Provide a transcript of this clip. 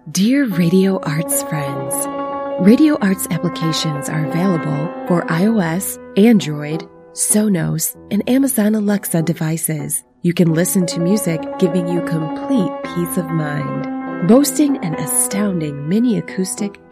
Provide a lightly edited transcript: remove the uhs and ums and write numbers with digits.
Dear Radio Arts friends, Radio Arts applications are available for iOS, Android, Sonos, and Amazon Alexa devices. You can listen to music giving you complete peace of mind. Boasting an astounding mini acoustic